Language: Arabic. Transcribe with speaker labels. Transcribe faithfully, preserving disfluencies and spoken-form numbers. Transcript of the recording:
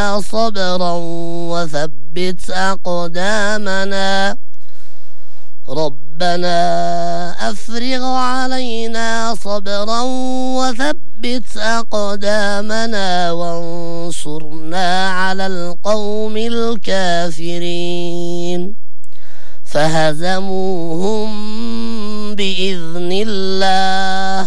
Speaker 1: صبرا وثبت أقدامنا ربنا أفرغ علينا صبرا وثبت أقدامنا وانصرنا على القوم الكافرين فهزموهم بإذن الله